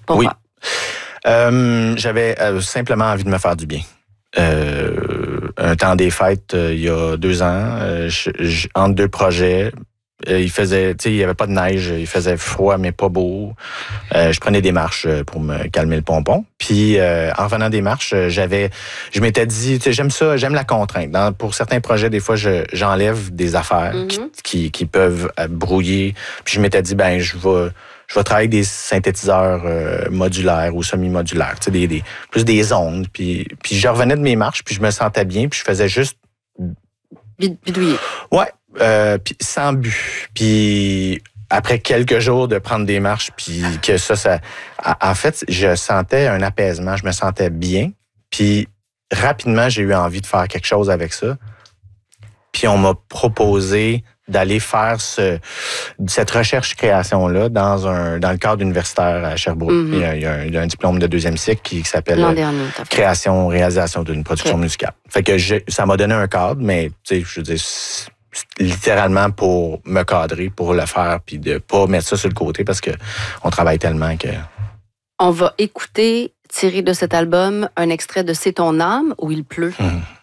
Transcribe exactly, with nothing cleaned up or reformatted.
Pourquoi? Oui. Euh, j'avais euh, simplement envie de me faire du bien. Euh, un temps des fêtes, euh, il y a deux ans, euh, je, je, entre deux projets, euh, il faisait, tu sais, il y avait pas de neige, il faisait froid mais pas beau. Euh, je prenais des marches pour me calmer le pompon. Puis euh, en revenant des marches, j'avais, je m'étais dit, tu sais, j'aime ça, j'aime la contrainte. Dans, pour certains projets, des fois, je, j'enlève des affaires mm-hmm. qui, qui, qui peuvent brouiller. Puis je m'étais dit, ben, je vais Je vais travailler avec des synthétiseurs euh, modulaires ou semi-modulaires, tu sais, des, des, plus des ondes. Puis, puis je revenais de mes marches, puis je me sentais bien, puis je faisais juste... Bidouiller. Ouais, euh, puis sans but. Puis après quelques jours de prendre des marches, puis que ça, ça... En fait, je sentais un apaisement, je me sentais bien. Puis rapidement, j'ai eu envie de faire quelque chose avec ça. Puis on m'a proposé d'aller faire ce, cette recherche-création-là dans un dans le cadre universitaire à Sherbrooke. Mm-hmm. Il, y a, il, y a un, il y a un diplôme de deuxième cycle qui, qui s'appelle dernier, Création, réalisation d'une production okay. musicale. Fait que je, ça m'a donné un cadre, mais tu sais, je veux dire, littéralement pour me cadrer, pour le faire, puis de pas mettre ça sur le côté parce que on travaille tellement que... On va écouter, tiré de cet album, un extrait de C'est ton âme où il pleut. Mm.